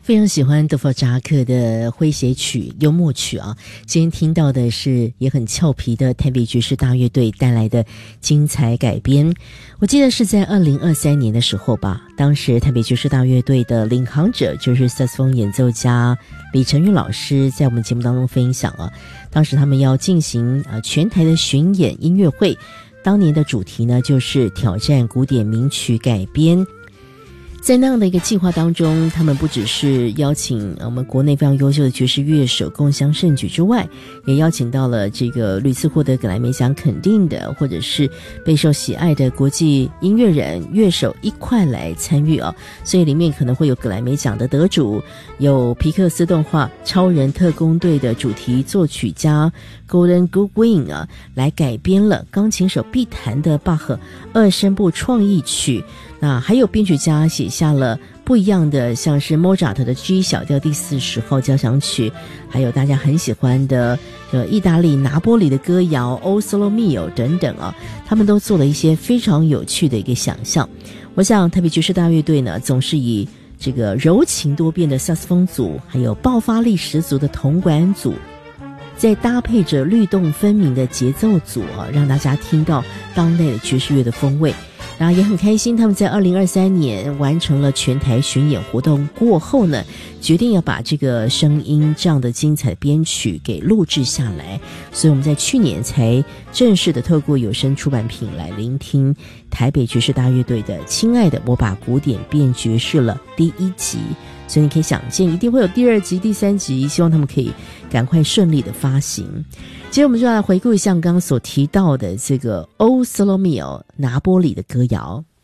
非常喜欢德弗扎克的诙谐曲、幽默曲啊！今天听到的是也很俏皮的台北爵士大乐队带来的精彩改编。我记得是在2023年的时候吧，当时台北爵士大乐队的领航者就是萨克斯风演奏家李成玉老师在我们节目当中分享啊，当时他们要进行全台的巡演音乐会，当年的主题呢就是挑战古典名曲改编。在那样的一个计划当中，他们不只是邀请我们国内非常优秀的爵士乐手共襄盛举之外，也邀请到了这个屡次获得格莱美奖肯定的或者是备受喜爱的国际音乐人乐手一块来参与啊。所以里面可能会有格莱美奖的得主，有皮克斯动画超人特工队的主题作曲家 Gordon Goodwin 啊，来改编了钢琴手必弹的巴赫2声部创意曲。那还有编曲家写下了不一样的，像是莫扎特的 G 小调第40号交响曲，还有大家很喜欢的意大利拿波里的歌谣 O Solo Mio 等等啊，他们都做了一些非常有趣的一个想象。我想台北爵士大乐队呢，总是以这个柔情多变的萨克斯风组，还有爆发力十足的铜管组，再搭配着律动分明的节奏组啊，让大家听到当代的爵士乐的风味。然后也很开心，他们在2023年完成了全台巡演活动过后呢，决定要把这个声音这样的精彩的编曲给录制下来，所以我们在去年才正式的透过有声出版品来聆听台北爵士大乐队的《亲爱的，我把古典变爵士了》第1集。所以你可以想见一定会有第2集、第3集，希望他们可以赶快顺利的发行。接着我们就来回顾一下刚刚所提到的这个 O Solo Mio 拿波里的歌谣。